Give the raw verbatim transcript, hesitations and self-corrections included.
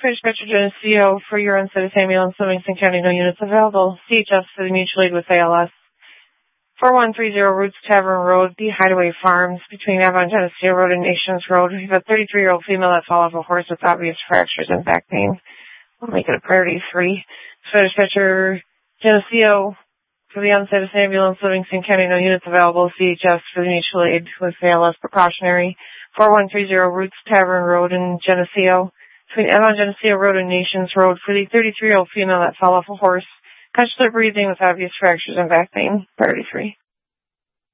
Fire Dispatcher Geneseo for your unsafe ambulance, Livingston County, no units available. C H S for the mutual aid with A L S. four one three zero Roots Tavern Road, The Hideaway Farms, between Avon Geneseo Road and Nations Road. We have a thirty-three-year-old female that fell off a horse with obvious fractures and back pain. We'll make it a priority three. Fire Dispatcher Geneseo for the unsafe ambulance, Livingston County, no units available. C H S for the mutual aid with A L S precautionary. four one three zero Roots Tavern Road in Geneseo, between Avon Geneseo Road and Nations Road, for the thirty-three-year-old female that fell off a horse. Conscious of breathing with obvious fractures and back pain. Priority three.